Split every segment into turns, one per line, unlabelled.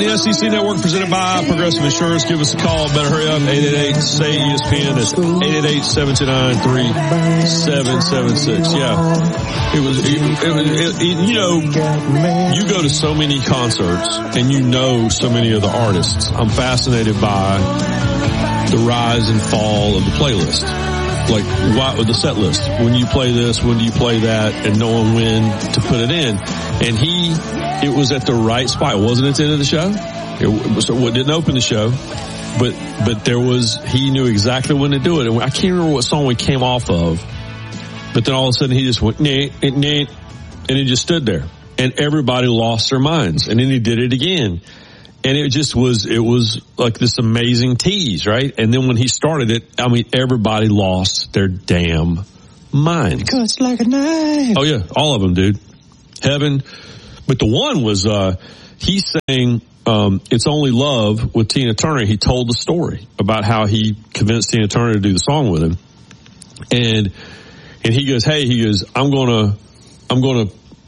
the SEC Network, presented by Progressive Insurance. Give us a call. Better hurry up. 888-SAY-ESPN. That's 888-729-3776. Yeah. You know, you go to so many concerts and you know so many of the artists. I'm fascinated by the rise and fall of the playlist. Like, the set list. When you play this, when do you play that, and knowing when to put it in. And it was at the right spot. It wasn't at the end of the show. It didn't open the show. But he knew exactly when to do it. And I can't remember what song we came off of. But then all of a sudden he just went, nah, and he just stood there. And everybody lost their minds. And then he did it again. And it was like this amazing tease, right? And then when he started it, I mean, everybody lost their damn minds.
It cuts like a knife.
Oh yeah, all of them, dude. Heaven. But the one was, he sang, It's Only Love with Tina Turner. He told the story about how he convinced Tina Turner to do the song with him. And he goes, I'm going to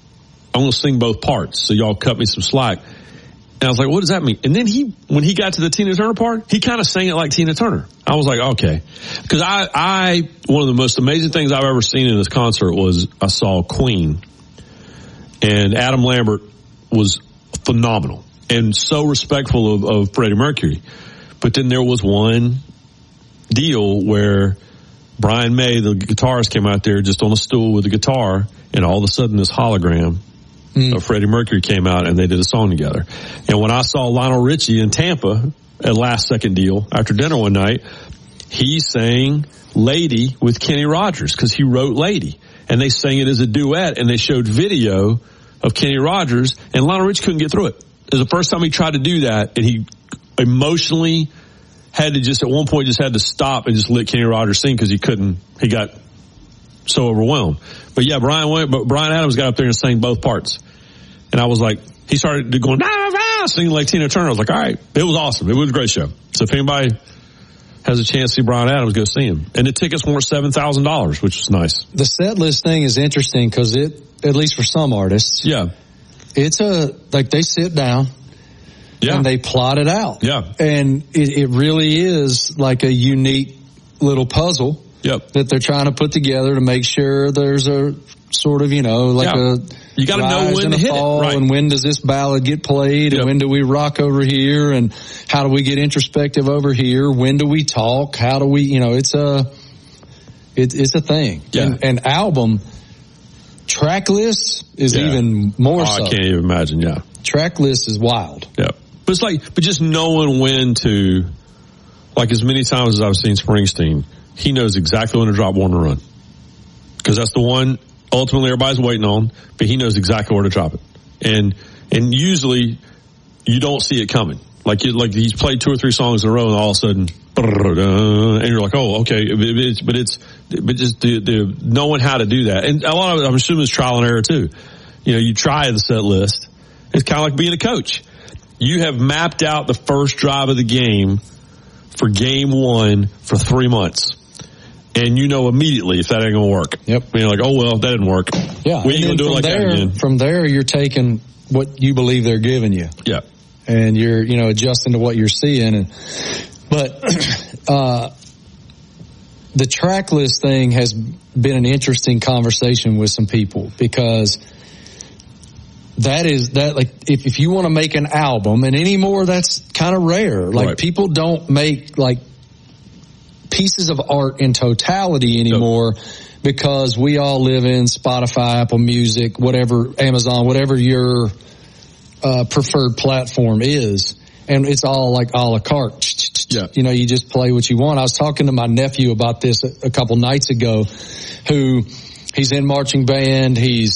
sing both parts. So y'all cut me some slack. And I was like, what does that mean? And then when he got to the Tina Turner part, he kind of sang it like Tina Turner. I was like, okay. Because one of the most amazing things I've ever seen in this concert was I saw Queen. And Adam Lambert was phenomenal and so respectful of Freddie Mercury. But then there was one deal where Brian May, the guitarist, came out there just on a stool with a guitar, and all of a sudden this hologram of Freddie Mercury came out, and they did a song together. And when I saw Lionel Richie in Tampa at Last Second Deal after dinner one night, he sang Lady with Kenny Rogers because he wrote Lady. And they sang it as a duet, and they showed video of Kenny Rogers, and Lionel Richie couldn't get through it. It was the first time he tried to do that, and he emotionally had to at one point just had to stop and just let Kenny Rogers sing because he got so overwhelmed. But yeah, Bryan Adams got up there and sang both parts. And I was like, he started going, singing like Tina Turner. I was like, all right, it was awesome. It was a great show. So if anybody has a chance to see Bryan Adams, go see him. And the tickets were $7,000, which was nice.
The set list thing is interesting because at least for some artists,
yeah,
it's they sit down. Yeah. And they plot it out.
Yeah.
And it really is like a unique little puzzle.
Yep.
That they're trying to put together to make sure there's a sort of, you got to
know when to hit it. Right.
And when does this ballad get played? Yep. And when do we rock over here? And how do we get introspective over here? When do we talk? How do we, it's a thing.
Yeah.
And album track list is even more so.
I can't even imagine. Yeah.
Track list is wild.
Yeah. But but just knowing when to, like as many times as I've seen Springsteen, he knows exactly when to drop Born to Run. Because that's the one ultimately everybody's waiting on, but he knows exactly where to drop it. And usually you don't see it coming. Like he's played 2 or 3 songs in a row and all of a sudden, and you're like, oh, okay. But just the knowing how to do that. And a lot of it, I'm assuming, is trial and error too. You try the set list. It's kind of like being a coach. You have mapped out the first drive of the game for game 1 for 3 months. And you know immediately if that ain't going to work.
Yep.
And you're like, oh, well, that didn't work.
Yeah.
We ain't going to do it like that again.
From there, you're taking what you believe they're giving you.
Yeah.
And you're, adjusting to what you're seeing. But the track list thing has been an interesting conversation with some people because if you want to make an album, and anymore that's kind of rare. Like people don't make like pieces of art in totality anymore because we all live in Spotify, Apple Music, whatever, Amazon, whatever your preferred platform is. And it's all like a la carte.
Yeah.
You just play what you want. I was talking to my nephew about this a couple nights ago, he's in marching band. He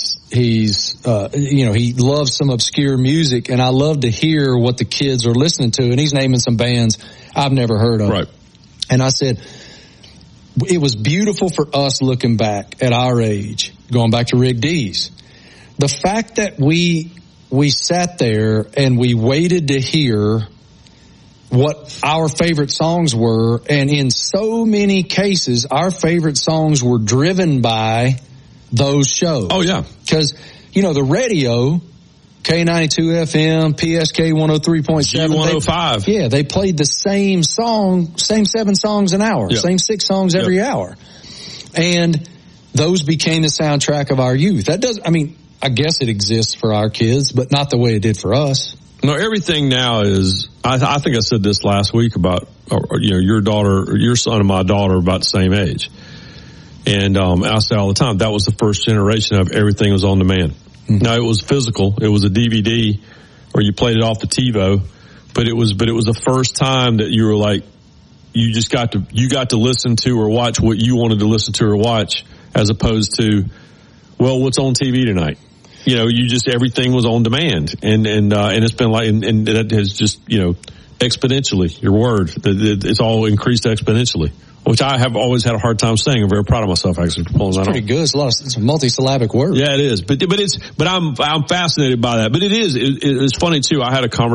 loves some obscure music, and I love to hear what the kids are listening to. And he's naming some bands I've never heard of.
Right.
And I said, it was beautiful for us looking back at our age, going back to Rick Dees. The fact that we sat there and we waited to hear what our favorite songs were, and in so many cases, our favorite songs were driven by those shows.
Oh, yeah.
Because, the radio K92 FM, PSK 103.7.
G105.
Yeah, they played the same song, same 7 songs an hour, same 6 songs every hour. And those became the soundtrack of our youth. That does, I mean, I guess it exists for our kids, but not the way it did for us.
No, everything now is, I think I said this last week about, your daughter, your son and my daughter are about the same age. And I say all the time, that was the first generation of everything was on demand. Mm-hmm. Now, it was physical. It was a DVD, or you played it off the TiVo, but it was the first time that you were like, you got to listen to or watch what you wanted to listen to or watch, as opposed to, well, what's on TV tonight? Everything was on demand, and it's been like, and that has just, exponentially, your word, it's all increased exponentially, which I have always had a hard time saying. I'm very proud of myself, actually, for pulling that off.
Pretty good. It's a multi-syllabic word.
Yeah, it is. But I'm fascinated by that. But it's funny too. I had a conversation